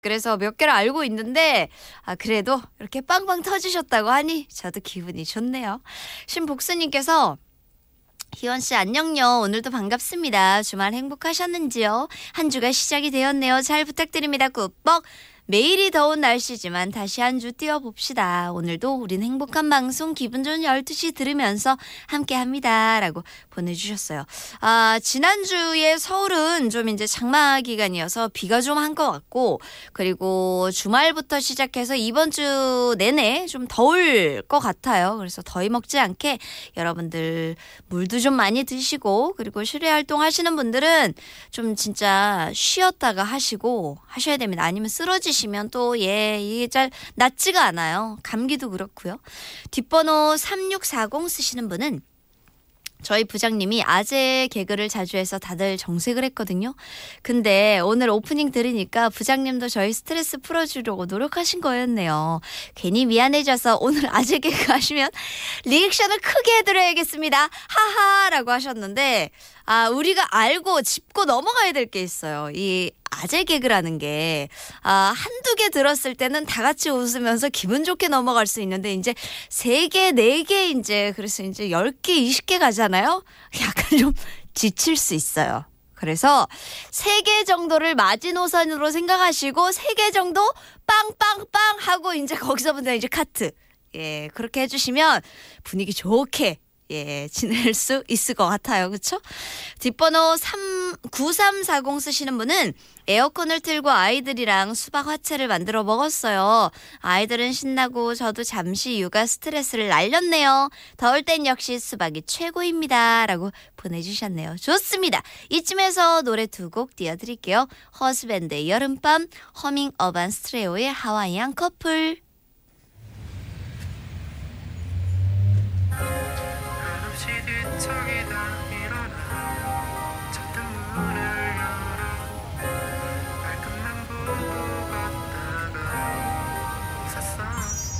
그래서 몇 개를 알고 있는데 그래도 이렇게 빵빵 터지셨다고 하니 저도 기분이 좋네요. 신복수님께서 희원 씨 안녕요. 오늘도 반갑습니다. 주말 행복하셨는지요? 한 주가 시작이 되었네요. 잘 부탁드립니다. 굿벅. 매일이 더운 날씨지만 다시 한 주 뛰어봅시다. 오늘도 우린 행복한 방송 기분 좋은 12시 들으면서 함께합니다. 라고 보내주셨어요. 지난주에 서울은 좀 이제 장마 기간이어서 비가 좀 한 것 같고 그리고 주말부터 시작해서 이번 주 내내 좀 더울 것 같아요. 그래서 더위 먹지 않게 여러분들 물도 좀 많이 드시고 그리고 실외 활동 하시는 분들은 좀 진짜 쉬었다가 하시고 하셔야 됩니다. 아니면 쓰러지시면 또 이게 잘 낫지가 않아요. 감기도 그렇고요. 뒷번호 3640 쓰시는 분은 저희 부장님이 아재 개그를 자주 해서 다들 정색을 했거든요. 근데 오늘 오프닝 들으니까 부장님도 저희 스트레스 풀어주려고 노력하신 거였네요. 괜히 미안해져서 오늘 아재 개그 하시면 리액션을 크게 해드려야겠습니다. 하하라고 하셨는데 우리가 알고 짚고 넘어가야 될 게 있어요. 이 아재 개그라는 게 한두 개 들었을 때는 다 같이 웃으면서 기분 좋게 넘어갈 수 있는데 이제 3개, 4개 이제 그래서 이제 10개, 20개 가잖아요. 약간 좀 지칠 수 있어요. 그래서 3개 정도를 마지노선으로 생각하시고 3개 정도 빵빵빵 하고 이제 거기서부터 이제 카트. 예, 그렇게 해주시면 분위기 좋게 지낼 수 있을 것 같아요. 그렇죠? 뒷번호 9340 쓰시는 분은 에어컨을 틀고 아이들이랑 수박 화채를 만들어 먹었어요. 아이들은 신나고 저도 잠시 육아 스트레스를 날렸네요. 더울 땐 역시 수박이 최고입니다. 라고 보내주셨네요. 좋습니다. 이쯤에서 노래 2곡 띄워드릴게요. 허스밴드의 여름밤, 허밍 어반 스트레오의 하와이안 커플. 뒤척이던